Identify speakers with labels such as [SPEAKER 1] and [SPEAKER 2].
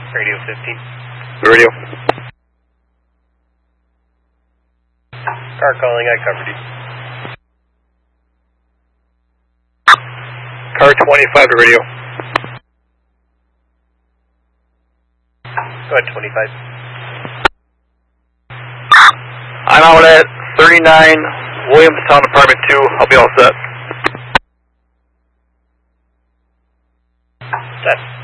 [SPEAKER 1] Radio 15.
[SPEAKER 2] Radio.
[SPEAKER 1] Car calling, I covered you.
[SPEAKER 2] Car 25 to radio.
[SPEAKER 1] Go ahead, 25.
[SPEAKER 2] I'm out at 39 Williamstown Apartment 2. I'll be all set.
[SPEAKER 1] Set.